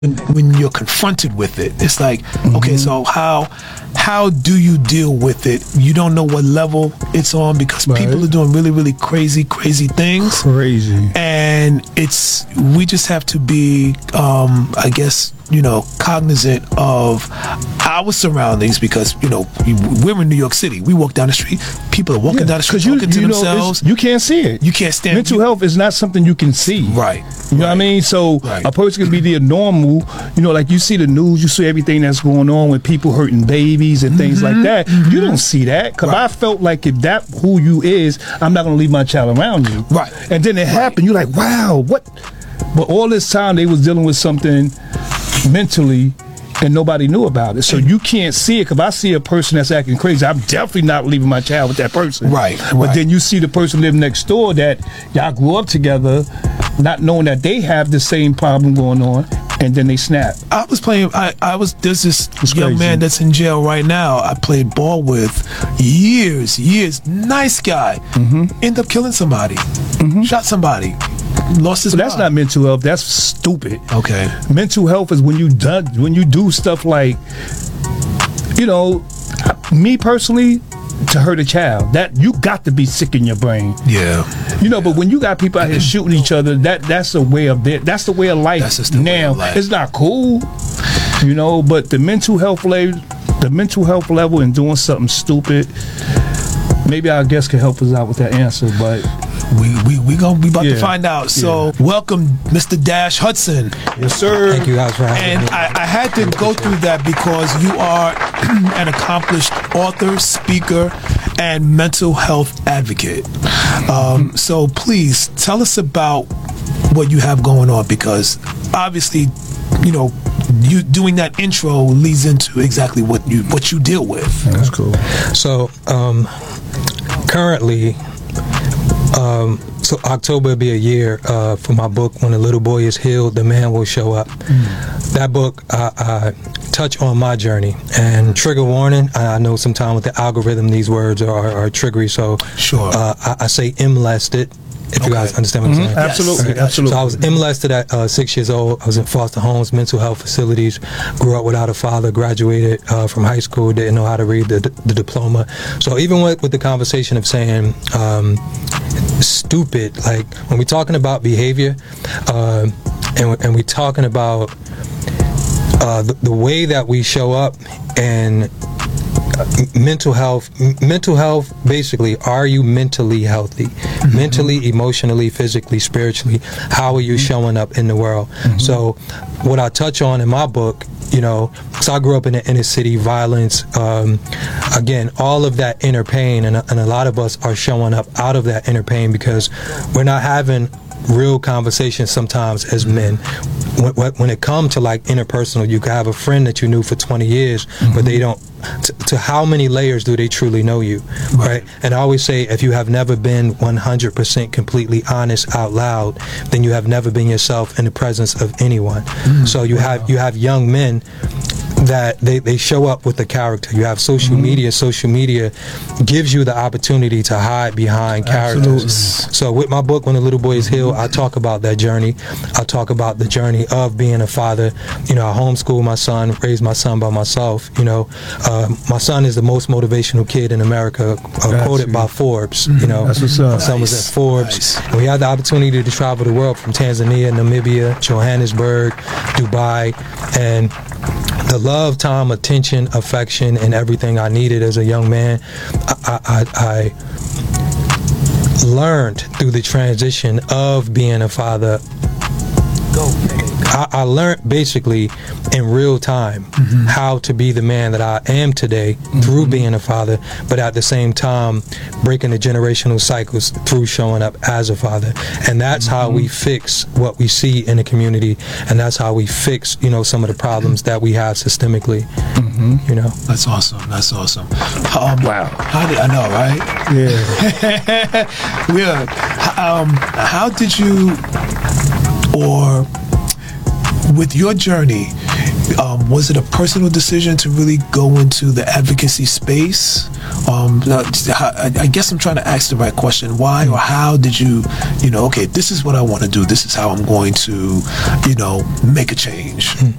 when you're confronted with it, it's like, okay, so how do you deal with it? You don't know what level it's on because people are doing really, really crazy things. And we just have to be, I guess, cognizant of our surroundings because, we're in New York City. We walk down the street. People are walking down the street talking to themselves. You can't see it. You can't stand mental health is not something you can see. Right. You know what I mean? So a person can be there normal, like you see the news, you see everything that's going on with people hurting babies and things like that. You don't see that because I felt like if that who you is, I'm not going to leave my child around you. Right. And then it happened. You're like, wow, what? But all this time they was dealing with something mentally and nobody knew about it. So you can't see it because if I see a person that's acting crazy, I'm definitely not leaving my child with that person. Right. But then you see the person living next door that y'all grew up together, not knowing that they have the same problem going on, and then they snap. There's this young man that's in jail right now I played ball with years, nice guy, end up killing somebody, shot somebody, lost his mind. That's not mental health, that's stupid. Okay. Mental health is when you do stuff like, me personally, to hurt a child, that you got to be sick in your brain. Yeah. But when you got people out here shooting each other, that's a way of it. That's the way of life. That's just the now. Way of life. It's not cool, but the mental health level and doing something stupid, maybe our guest can help us out with that answer, but we about to find out. So welcome, Mr. Dash Hudson. Yes, sir. Thank you guys for having me. And I had to go through that because you are an accomplished author, speaker, and mental health advocate. So please tell us about what you have going on because obviously, you doing that intro leads into exactly what you deal with. That's cool. So currently, so October will be a year for my book, When a Little Boy is Healed, the Man Will Show Up. That book, I touch on my journey. And trigger warning, I know sometimes with the algorithm, these words are triggery, so sure. I say molested. If you guys understand what I'm saying. Absolutely, yes. absolutely. So I was molested at 6 years old. I was in foster homes, mental health facilities, grew up without a father, graduated from high school, didn't know how to read the diploma. So even with the conversation of saying stupid, like when we're talking about behavior and we're talking about the way that we show up and mental health basically, are you mentally healthy? Mentally, emotionally, physically, spiritually, how are you showing up in the world? So what I touch on in my book, because I grew up in the inner city, violence, again, all of that inner pain, and a lot of us are showing up out of that inner pain because we're not having real conversations sometimes as men. When it comes to like interpersonal, you can have a friend that you knew for 20 years, but they don't, to how many layers do they truly know you, right? And I always say, if you have never been 100% completely honest out loud, then you have never been yourself in the presence of anyone. So you have young men that they show up with the character. You have social media. Social media gives you the opportunity to hide behind characters. Absolutely. So with my book, When the Little Boy is Healed, I talk about that journey. I talk about the journey of being a father. I homeschool my son, raised my son by myself. My son is the most motivational kid in America, quoted by Forbes. That's what's up. My son was at Forbes. And we had the opportunity to travel the world from Tanzania, Namibia, Johannesburg, Dubai, and the love, time, attention, affection, and everything I needed as a young man, I learned through the transition of being a father. I learned basically in real time how to be the man that I am today through being a father, but at the same time breaking the generational cycles through showing up as a father. And that's how we fix what we see in the community, and that's how we fix, some of the problems that we have systemically. That's awesome. That's awesome. Wow. I know, right? Yeah. Yeah. How did you, or with your journey, Was it a personal decision to really go into the advocacy space? I guess I'm trying to ask the right question. Why or how did you okay, this is what I want to do. This is how I'm going to, make a change.